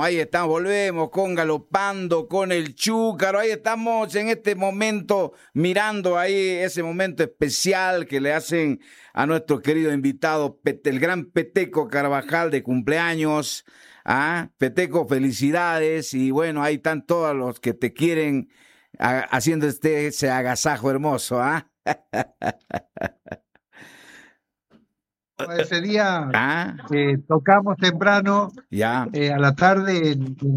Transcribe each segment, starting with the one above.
ahí estamos, volvemos con Galopando con el Chúcaro, ahí estamos en este momento mirando ahí ese momento especial que le hacen a nuestro querido invitado, el gran Peteco Carvajal de cumpleaños. Peteco, felicidades, y bueno, ahí están todos los que te quieren haciendo ese agasajo hermoso, Ese día tocamos temprano, ya. A la tarde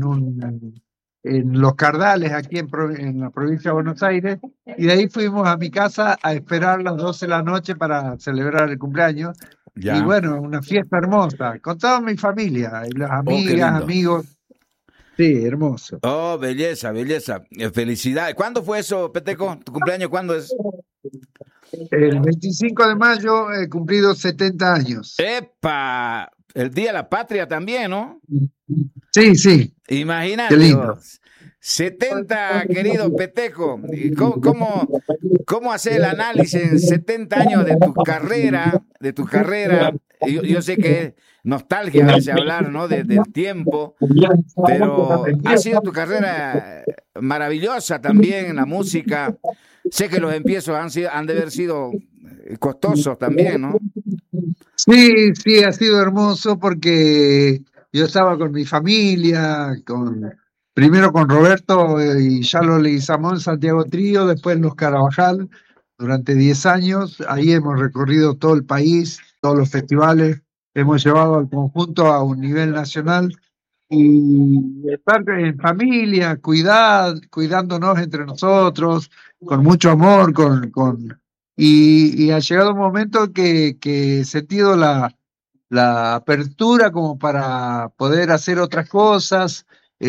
en Los Cardales, aquí en la provincia de Buenos Aires, y de ahí fuimos a mi casa a esperar las 12 de la noche para celebrar el cumpleaños. Ya. Y bueno, una fiesta hermosa, con toda mi familia, y las amigas, amigos. Sí, hermoso. Oh, belleza, belleza. Felicidades. ¿Cuándo fue eso, Peteco? ¿Tu cumpleaños cuándo es? El 25 de mayo he cumplido 70 años. ¡Epa! El Día de la Patria también, ¿no? Sí, sí. Imagínate. Qué lindo. 70, querido Peteco. ¿Cómo hacer el análisis en 70 años de tu carrera? Yo sé que es nostalgia a veces hablar, ¿no? Del tiempo, pero ha sido tu carrera maravillosa también en la música. Sé que los empiezos han de haber sido costosos también, ¿no? Sí, sí, ha sido hermoso porque yo estaba con mi familia, primero con Roberto y Yalo Leguizamón, Santiago Trío, después Los Carabajal, durante 10 años. Ahí hemos recorrido todo el país, todos los festivales, hemos llevado al conjunto a un nivel nacional. Y estar en familia, cuidándonos entre nosotros, con mucho amor, y ha llegado un momento que he sentido la apertura como para poder hacer otras cosas.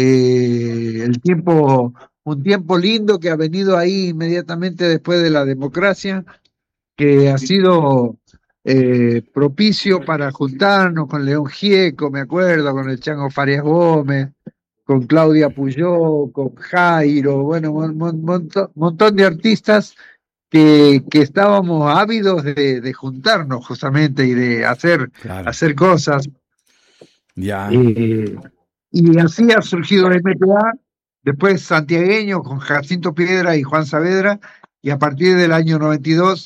Un tiempo lindo que ha venido ahí inmediatamente después de la democracia, que ha sido propicio para juntarnos con León Gieco, me acuerdo, con el Chango Farias Gómez, con Claudia Puyó, con Jairo, bueno, montón de artistas que estábamos ávidos de juntarnos justamente y de hacer cosas. Ya. Y así ha surgido el MPA, después santiagueño con Jacinto Piedra y Juan Saavedra, y a partir del año 92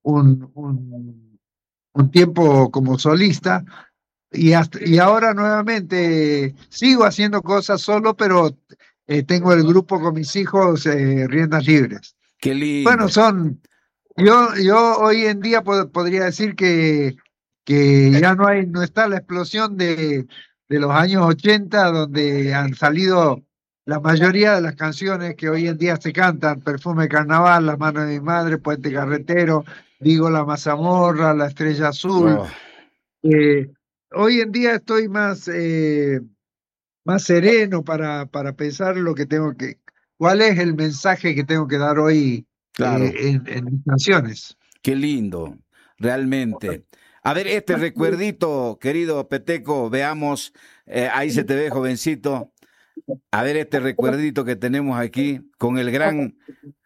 un tiempo como solista, y ahora nuevamente sigo haciendo cosas solo, pero tengo el grupo con mis hijos, Riendas Libres. Qué lindo. Bueno, yo hoy en día podría decir que ya no está la explosión de los años 80, donde han salido la mayoría de las canciones que hoy en día se cantan: Perfume de Carnaval, La mano de mi madre, Puente Carretero, Digo la mazamorra, La estrella azul. Oh. Hoy en día estoy más sereno para pensar cuál es el mensaje que tengo que dar hoy en mis canciones. Qué lindo, realmente. A ver, este recuerdito, querido Peteco, veamos, ahí se te ve, jovencito. A ver, este recuerdito que tenemos aquí con el gran